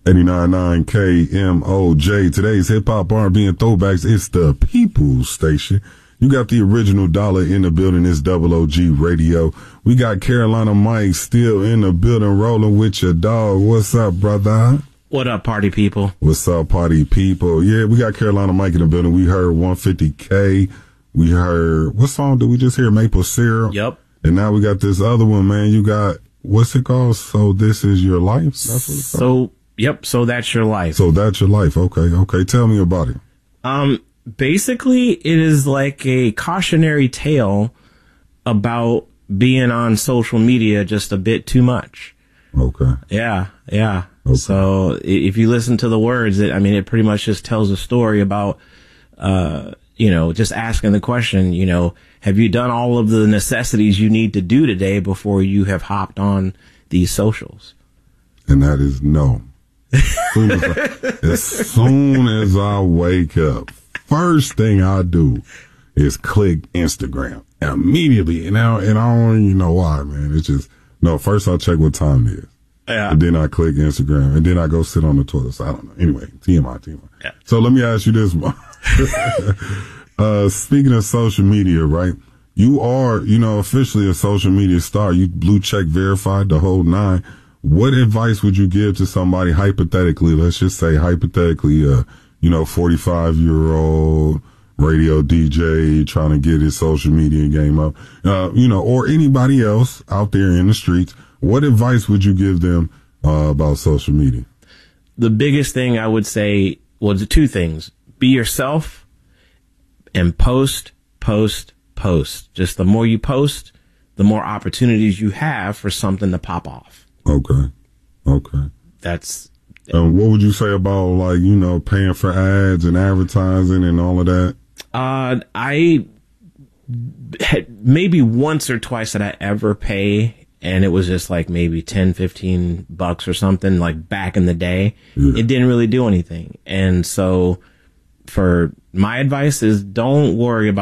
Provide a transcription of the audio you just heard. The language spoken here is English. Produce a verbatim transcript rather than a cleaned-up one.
eighty-nine point nine K M O J. Today's hip-hop, R and B, and throwbacks. It's the People's Station. You got the original Dollar in the building. It's Double O G Radio. We got Carolina Mike still in the building, rolling with your dog. What's up, brother? What up, party people? What's up, party people? Yeah, we got Carolina Mike in the building. We heard one fifty K. We heard, what song did we just hear? Maple Syrup. Yep. And now we got this other one, man. You got, what's it called? So This Is Your Life? That's what it's called. So, yep. So That's Your Life. So That's Your Life. Okay. Okay. Tell me about it. Um, basically, it is like a cautionary tale about being on social media just a bit too much. Okay. Yeah. Yeah. Okay. So i- if you listen to the words, it, I mean, it pretty much just tells a story about, uh, you know, just asking the question, you know, have you done all of the necessities you need to do today before you have hopped on these socials? And that is no. As soon as I, as soon as I wake up, first thing I do is click Instagram immediately. And now, and I don't even know why, man. It's just, no, first I check what time it is. Yeah. And then I click Instagram, and then I go sit on the toilet. So I don't know. Anyway, T M I, T M I. Yeah. So let me ask you this. uh, speaking of social media, right? You are, you know, officially a social media star. You blue check verified, the whole nine. What advice would you give to somebody hypothetically? Let's just say hypothetically, uh, you know, forty-five year old radio D J trying to get his social media game up, uh, you know, or anybody else out there in the streets. What advice would you give them uh, about social media? The biggest thing I would say was two things. Be yourself and post, post, post. Just the more you post, the more opportunities you have for something to pop off. Okay. Okay. That's... And what would you say about, like, you know, paying for ads and advertising and all of that? Uh, I had maybe once or twice that I ever pay, and it was just like maybe ten, fifteen bucks or something, like back in the day. Yeah. It didn't really do anything. And so for my advice is don't worry about